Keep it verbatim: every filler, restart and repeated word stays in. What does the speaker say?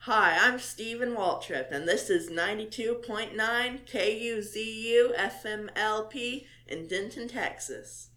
Hi, I'm Stephen Waltrip, and this is ninety-two point nine K U Z U F M L P in Denton, Texas.